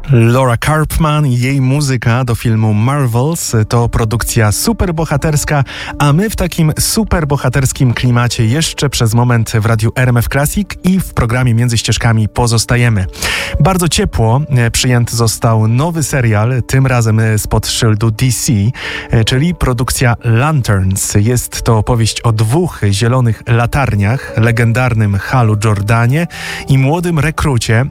Laura Karpman i jej muzyka do filmu Marvels to produkcja superbohaterska, a my w takim superbohaterskim klimacie jeszcze przez moment w radiu RMF Classic i w programie Między Ścieżkami pozostajemy. Bardzo ciepło przyjęty został nowy serial, tym razem spod szyldu DC, czyli produkcja Lanterns. Jest to opowieść o dwóch zielonych latarniach, legendarnym Halu Jordanie i młodym rekrucie,